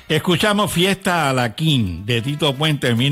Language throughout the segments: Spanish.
Escuchamos Fiesta Alaquín de Tito Puente en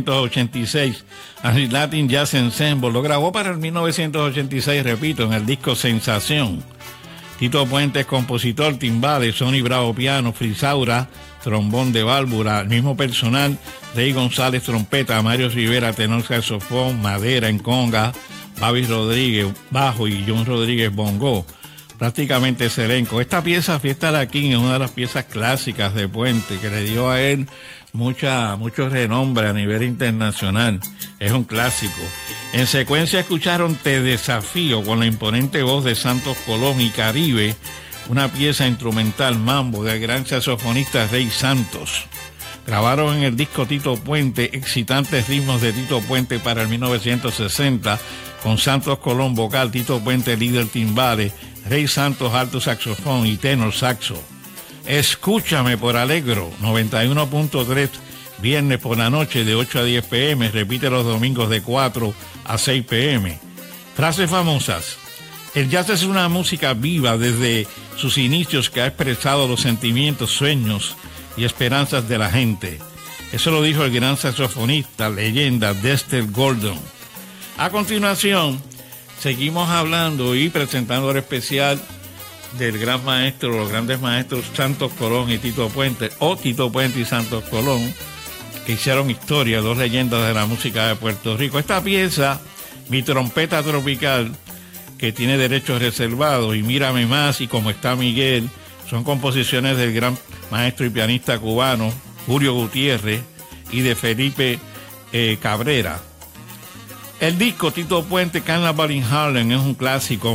1986. Así Latin Jazz Ensemble lo grabó para el 1986, repito, en el disco Sensación. Tito Puente es compositor, timbales, Sonny Bravo piano, Frisaura, trombón de válvula, el mismo personal, Rey González trompeta, Mario Rivera tenor saxofón, madera en conga, Babi Rodríguez bajo y John Rodríguez bongo. Prácticamente ese elenco. Esta pieza, Fiesta Alaquín, es una de las piezas clásicas de Puente, que le dio a él mucho renombre a nivel internacional. Es un clásico. En secuencia escucharon Te Desafío con la imponente voz de Santos Colón y Caribe, una pieza instrumental mambo del gran saxofonista Rey Santos. Grabaron en el disco Tito Puente excitantes ritmos de Tito Puente para el 1960, con Santos Colón vocal, Tito Puente líder timbales, Rey Santos alto saxofón y tenor saxo. Escúchame por Alegro 91.3, viernes por la noche de 8 a 10 p.m, repite los domingos de 4 a 6 p.m. Frases famosas. El jazz es una música viva desde sus inicios que ha expresado los sentimientos, sueños y esperanzas de la gente. Eso lo dijo el gran saxofonista, leyenda Dexter Gordon. A continuación, seguimos hablando y presentando el especial del gran maestro, los grandes maestros Santos Colón y Tito Puente, o Tito Puente y Santos Colón, que hicieron historia, dos leyendas de la música de Puerto Rico. Esta pieza, Mi Trompeta Tropical, que tiene derechos reservados, y Mírame Más y Como Está Miguel, son composiciones del gran maestro y pianista cubano Julio Gutiérrez y de Felipe Cabrera. El disco Tito Puente Carnaval in Harlem es un clásico,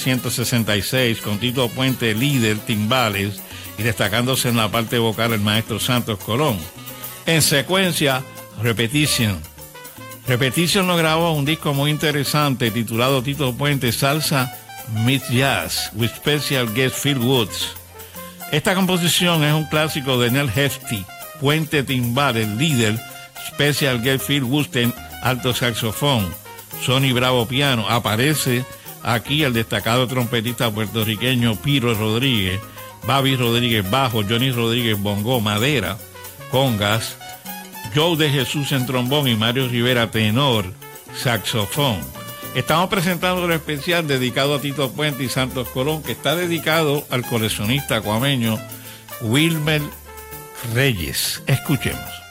1966, con Tito Puente líder, timbales, y destacándose en la parte vocal el maestro Santos Colón. En secuencia, Repetition. Repetition lo grabó un disco muy interesante titulado Tito Puente Salsa Meets Jazz, with special guest Phil Woods. Esta composición es un clásico de Nel Hefti, Puente timbales, líder, special guest Phil Woods en alto saxofón, Sonny Bravo piano. Aparece aquí el destacado trompetista puertorriqueño Piro Rodríguez, Babi Rodríguez bajo, Johnny Rodríguez bongo, madera, congas, Joe de Jesús en trombón y Mario Rivera tenor, saxofón. Estamos presentando el especial dedicado a Tito Puente y Santos Colón, que está dedicado al coleccionista cuameño Wilmer Reyes. Escuchemos.